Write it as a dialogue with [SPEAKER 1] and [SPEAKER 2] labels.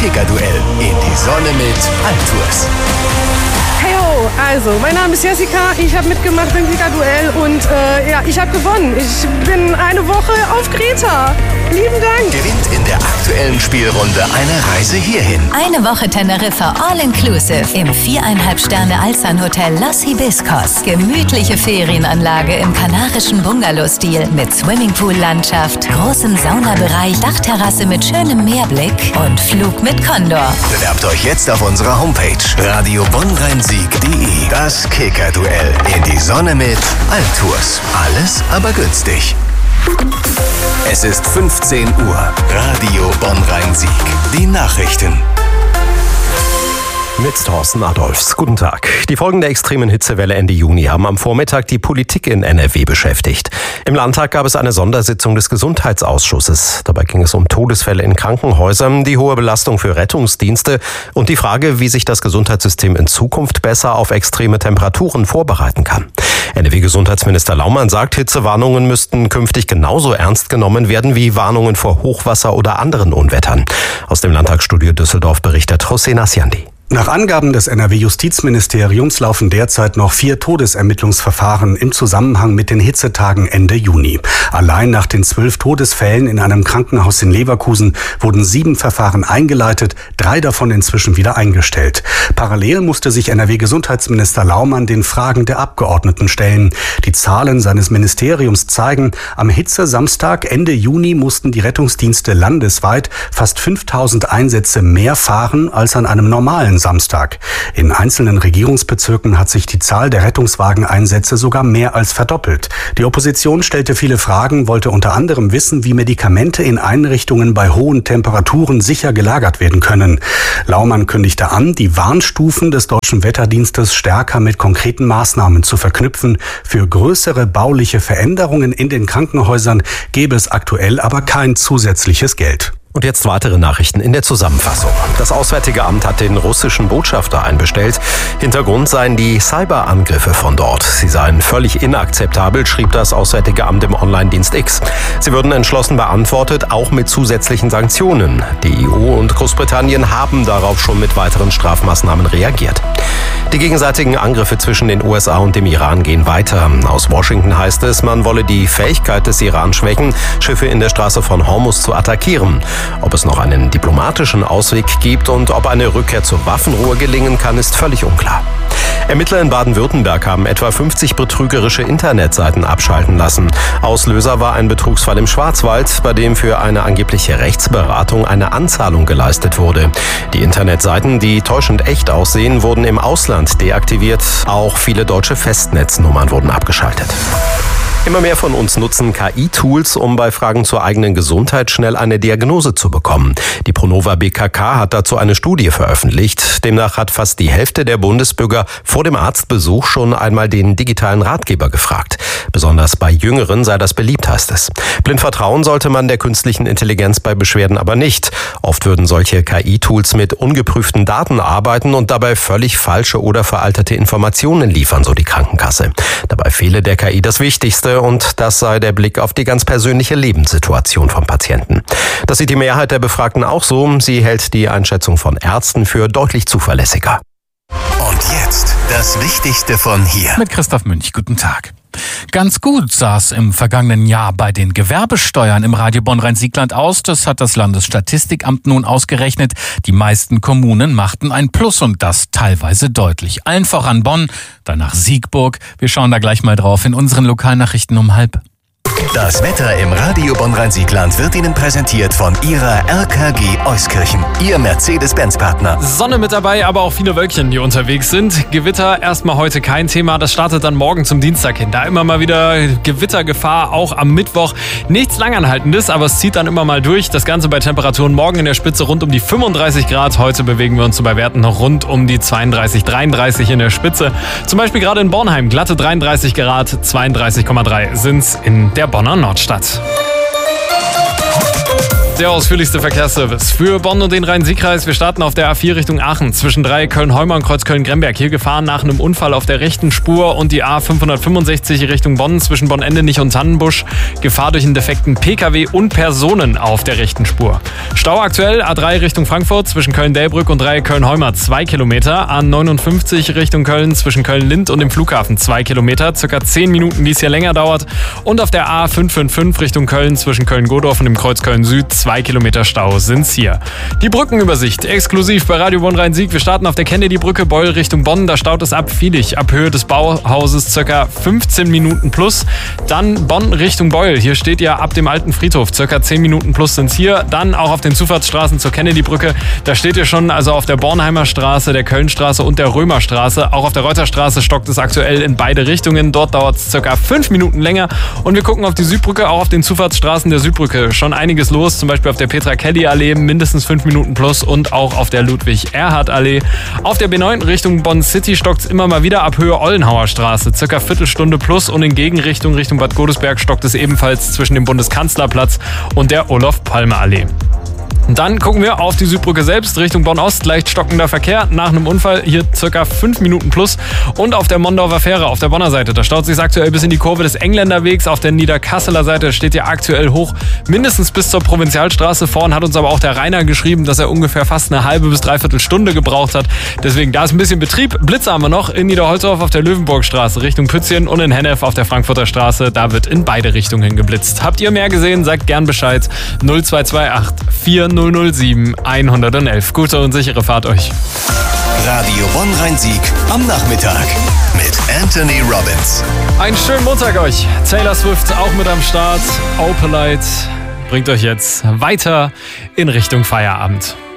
[SPEAKER 1] Kicker-Duell in die Sonne mit Altours.
[SPEAKER 2] Heyo, also, mein Name ist Jessica, ich habe mitgemacht beim Kicker-Duell und ich habe gewonnen. Ich bin eine Woche auf Kreta. Lieben Dank.
[SPEAKER 1] Gewinnt in der aktuellen Spielrunde eine Reise hierhin.
[SPEAKER 3] Eine Woche Teneriffa All-Inclusive im 4,5-Sterne-Alsan-Hotel Los Hibiscos. Gemütliche Ferienanlage im kanarischen Bungalow-Stil mit Swimmingpool-Landschaft, großem Saunabereich, Dachterrasse mit schönem Meerblick und Flug mit Condor.
[SPEAKER 1] Bewerbt euch jetzt auf unserer Homepage radiobonrheinsieg.de. Das Kicker-Duell in die Sonne mit Altours. Alles aber günstig. Es ist 15 Uhr. Radio Bonn-Rhein-Sieg. Die Nachrichten.
[SPEAKER 4] Mit Thorsten Adolfs. Guten Tag. Die Folgen der extremen Hitzewelle Ende Juni haben am Vormittag die Politik in NRW beschäftigt. Im Landtag gab es eine Sondersitzung des Gesundheitsausschusses. Dabei ging es um Todesfälle in Krankenhäusern, die hohe Belastung für Rettungsdienste und die Frage, wie sich das Gesundheitssystem in Zukunft besser auf extreme Temperaturen vorbereiten kann. NRW-Gesundheitsminister Laumann sagt, Hitzewarnungen müssten künftig genauso ernst genommen werden wie Warnungen vor Hochwasser oder anderen Unwettern. Aus dem Landtagsstudio Düsseldorf berichtet José Nasciandi.
[SPEAKER 5] Nach Angaben des NRW-Justizministeriums laufen derzeit noch 4 Todesermittlungsverfahren im Zusammenhang mit den Hitzetagen Ende Juni. Allein nach den 12 Todesfällen in einem Krankenhaus in Leverkusen wurden 7 Verfahren eingeleitet, 3 davon inzwischen wieder eingestellt. Parallel musste sich NRW-Gesundheitsminister Laumann den Fragen der Abgeordneten stellen. Die Zahlen seines Ministeriums zeigen, am Hitzesamstag Ende Juni mussten die Rettungsdienste landesweit fast 5000 Einsätze mehr fahren als an einem normalen Samstag. In einzelnen Regierungsbezirken hat sich die Zahl der Rettungswageneinsätze sogar mehr als verdoppelt. Die Opposition stellte viele Fragen, wollte unter anderem wissen, wie Medikamente in Einrichtungen bei hohen Temperaturen sicher gelagert werden können. Laumann kündigte an, die Warnstufen des Deutschen Wetterdienstes stärker mit konkreten Maßnahmen zu verknüpfen. Für größere bauliche Veränderungen in den Krankenhäusern gäbe es aktuell aber kein zusätzliches Geld.
[SPEAKER 4] Und jetzt weitere Nachrichten in der Zusammenfassung. Das Auswärtige Amt hat den russischen Botschafter einbestellt. Hintergrund seien die Cyberangriffe von dort. Sie seien völlig inakzeptabel, schrieb das Auswärtige Amt im Online-Dienst X. Sie würden entschlossen beantwortet, auch mit zusätzlichen Sanktionen. Die EU und Großbritannien haben darauf schon mit weiteren Strafmaßnahmen reagiert. Die gegenseitigen Angriffe zwischen den USA und dem Iran gehen weiter. Aus Washington heißt es, man wolle die Fähigkeit des Iran schwächen, Schiffe in der Straße von Hormuz zu attackieren. Ob es noch einen diplomatischen Ausweg gibt und ob eine Rückkehr zur Waffenruhe gelingen kann, ist völlig unklar. Ermittler in Baden-Württemberg haben etwa 50 betrügerische Internetseiten abschalten lassen. Auslöser war ein Betrugsfall im Schwarzwald, bei dem für eine angebliche Rechtsberatung eine Anzahlung geleistet wurde. Die Internetseiten, die täuschend echt aussehen, wurden im Ausland deaktiviert. Auch viele deutsche Festnetznummern wurden abgeschaltet. Immer mehr von uns nutzen KI-Tools, um bei Fragen zur eigenen Gesundheit schnell eine Diagnose zu bekommen. Die Pronova BKK hat dazu eine Studie veröffentlicht. Demnach hat fast die Hälfte der Bundesbürger vor dem Arztbesuch schon einmal den digitalen Ratgeber gefragt. Besonders bei Jüngeren sei das beliebt, heißt es. Blind vertrauen sollte man der künstlichen Intelligenz bei Beschwerden aber nicht. Oft würden solche KI-Tools mit ungeprüften Daten arbeiten und dabei völlig falsche oder veraltete Informationen liefern, so die Krankenkasse. Dabei fehle der KI das Wichtigste. Und das sei der Blick auf die ganz persönliche Lebenssituation vom Patienten. Das sieht die Mehrheit der Befragten auch so. Sie hält die Einschätzung von Ärzten für deutlich zuverlässiger.
[SPEAKER 1] Und jetzt das Wichtigste von hier.
[SPEAKER 6] Mit Christoph Münch, guten Tag. Ganz gut sah es im vergangenen Jahr bei den Gewerbesteuern im Radio Bonn-Rhein-Sieg-Land aus. Das hat das Landesstatistikamt nun ausgerechnet. Die meisten Kommunen machten ein Plus und das teilweise deutlich. Allen voran Bonn, danach Siegburg. Wir schauen da gleich mal drauf in unseren Lokalnachrichten um 12:30.
[SPEAKER 1] Das Wetter im Radio Bonn-Rhein-Sieg-Land wird Ihnen präsentiert von Ihrer RKG Euskirchen, Ihr Mercedes-Benz-Partner.
[SPEAKER 7] Sonne mit dabei, aber auch viele Wölkchen, die unterwegs sind. Gewitter erstmal heute kein Thema, das startet dann morgen zum Dienstag hin. Da immer mal wieder Gewittergefahr, auch am Mittwoch. Nichts Langanhaltendes, aber es zieht dann immer mal durch. Das Ganze bei Temperaturen morgen in der Spitze rund um die 35 Grad. Heute bewegen wir uns so bei Werten noch rund um die 32, 33 in der Spitze. Zum Beispiel gerade in Bornheim, glatte 33 Grad, 32,3 sind's in der Bonner Nordstadt. Der ausführlichste Verkehrsservice für Bonn und den Rhein-Sieg-Kreis. Wir starten auf der A4 Richtung Aachen zwischen Köln-Heumer und Kreuz Köln-Gremberg. Hier gefahren nach einem Unfall auf der rechten Spur und die A565 Richtung Bonn zwischen Bonn-Endenich und Tannenbusch. Gefahr durch einen defekten Pkw und Personen auf der rechten Spur. Stau aktuell A3 Richtung Frankfurt zwischen Köln-Delbrück und Köln-Heumer 2 Kilometer. A59 Richtung Köln zwischen Köln-Lindt und dem Flughafen 2 Kilometer. Circa 10 Minuten, die es hier länger dauert. Und auf der A555 Richtung Köln zwischen Köln-Godorf und dem Kreuz Köln-Süd 2 Kilometer Stau sind's hier. Die Brückenübersicht exklusiv bei Radio Bonn Rhein-Sieg. Wir starten auf der Kennedy-Brücke, Beul Richtung Bonn. Da staut es ab Viehlich, ab Höhe des Bauhauses circa 15 Minuten plus. Dann Bonn Richtung Beul. Hier steht ja ab dem alten Friedhof circa 10 Minuten plus sind's hier. Dann auch auf den Zufahrtsstraßen zur Kennedy-Brücke. Da steht ihr schon, also auf der Bornheimer Straße, der Kölnstraße und der Römerstraße. Auch auf der Reuterstraße stockt es aktuell in beide Richtungen. Dort dauert es circa 5 Minuten länger. Und wir gucken auf die Südbrücke, auch auf den Zufahrtsstraßen der Südbrücke. Schon einiges los, zum Beispiel auf der Petra-Kelly-Allee mindestens 5 Minuten plus und auch auf der Ludwig-Erhard-Allee. Auf der B9 Richtung Bonn City stockt es immer mal wieder ab Höhe Ollenhauer Straße, circa Viertelstunde plus, und in Gegenrichtung Richtung Bad Godesberg stockt es ebenfalls zwischen dem Bundeskanzlerplatz und der Olof-Palme-Allee. Und dann gucken wir auf die Südbrücke selbst, Richtung Bonn-Ost, leicht stockender Verkehr nach einem Unfall, hier circa 5 Minuten plus. Und auf der Mondorfer Fähre, auf der Bonner Seite, da staut sich aktuell bis in die Kurve des Engländerwegs. Auf der Niederkasseler Seite steht ja aktuell hoch, mindestens bis zur Provinzialstraße. Vorhin hat uns aber auch der Rainer geschrieben, dass er ungefähr fast eine halbe bis dreiviertel Stunde gebraucht hat. Deswegen, da ist ein bisschen Betrieb. Blitze haben wir noch in Niederholzdorf auf der Löwenburgstraße Richtung Pützchen und in Hennef auf der Frankfurter Straße. Da wird in beide Richtungen geblitzt. Habt ihr mehr gesehen? Sagt gern Bescheid. 0228 4007 111. Gute und sichere Fahrt euch.
[SPEAKER 1] Radio Bonn Rhein-Sieg am Nachmittag mit Anthony Robbins.
[SPEAKER 7] Einen schönen Montag euch. Taylor Swift auch mit am Start. Opalite bringt euch jetzt weiter in Richtung Feierabend.